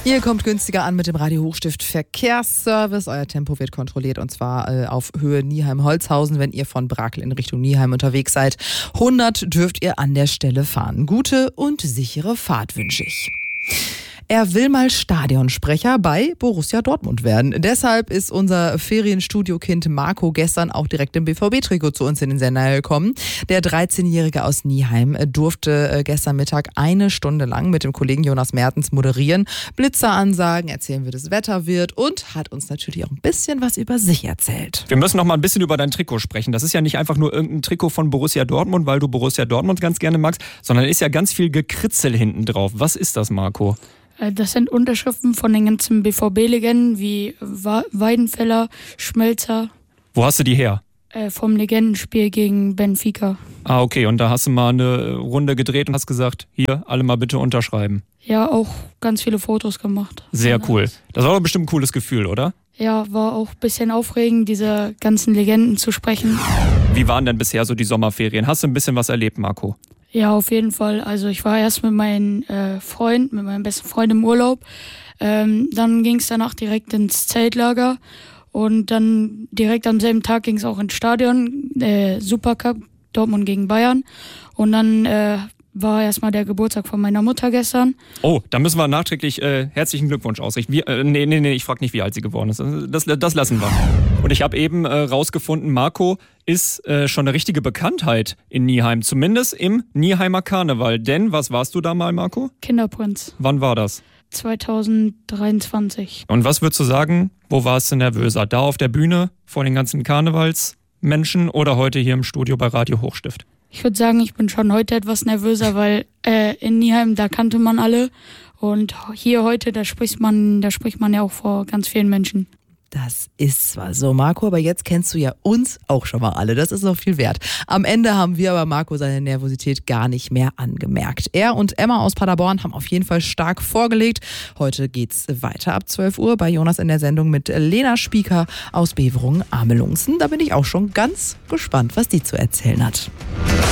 Ihr kommt günstiger an mit dem Radio Hochstift Verkehrsservice. Euer Tempo wird kontrolliert und zwar auf Höhe Nieheim-Holzhausen, wenn ihr von Brakel in Richtung Nieheim unterwegs seid. 100 dürft ihr an der Stelle fahren. Gute und sichere Fahrt wünsche ich. Er will mal Stadionsprecher bei Borussia Dortmund werden. Deshalb ist unser Ferienstudiokind Marco gestern auch direkt im BVB-Trikot zu uns in den Sender gekommen. Der 13-Jährige aus Nieheim durfte gestern Mittag 1 Stunde lang mit dem Kollegen Jonas Mertens moderieren, Blitzeransagen, erzählen, wie das Wetter wird und hat uns natürlich auch ein bisschen was über sich erzählt. Wir müssen noch mal ein bisschen über dein Trikot sprechen. Das ist ja nicht einfach nur irgendein Trikot von Borussia Dortmund, weil du Borussia Dortmund ganz gerne magst, sondern ist ja ganz viel Gekritzel hinten drauf. Was ist das, Marco? Das sind Unterschriften von den ganzen BVB-Legenden wie Weidenfeller, Schmelzer. Wo hast du die her? Vom Legendenspiel gegen Benfica. Ah, okay. Und da hast du mal eine Runde gedreht und hast gesagt, hier, alle mal bitte unterschreiben. Ja, auch ganz viele Fotos gemacht. Sehr cool. Das war doch bestimmt ein cooles Gefühl, oder? Ja, war auch ein bisschen aufregend, diese ganzen Legenden zu sprechen. Wie waren denn bisher so die Sommerferien? Hast du ein bisschen was erlebt, Marco? Ja, auf jeden Fall. Also ich war erst mit meinem besten Freund im Urlaub. Dann ging es danach direkt ins Zeltlager. Und dann direkt am selben Tag ging es auch ins Stadion, Supercup, Dortmund gegen Bayern. Und dann war erstmal der Geburtstag von meiner Mutter gestern. Oh, da müssen wir nachträglich herzlichen Glückwunsch ausrichten. Nee, ich frage nicht, wie alt sie geworden ist. Das lassen wir. Und ich habe eben rausgefunden, Marco ist schon eine richtige Bekanntheit in Nieheim. Zumindest im Nieheimer Karneval. Denn, was warst du da mal, Marco? Kinderprinz. Wann war das? 2023. Und was würdest du sagen, wo warst du nervöser? Da auf der Bühne vor den ganzen Karnevalsmenschen oder heute hier im Studio bei Radio Hochstift? Ich würde sagen, ich bin schon heute etwas nervöser, weil in Nieheim, da kannte man alle. Und hier heute, da spricht man ja auch vor ganz vielen Menschen. Das ist zwar so, Marco, aber jetzt kennst du ja uns auch schon mal alle. Das ist noch viel wert. Am Ende haben wir aber Marco seine Nervosität gar nicht mehr angemerkt. Er und Emma aus Paderborn haben auf jeden Fall stark vorgelegt. Heute geht's weiter ab 12 Uhr bei Jonas in der Sendung mit Lena Spieker aus Beverungen-Amelungsen. Da bin ich auch schon ganz gespannt, was die zu erzählen hat.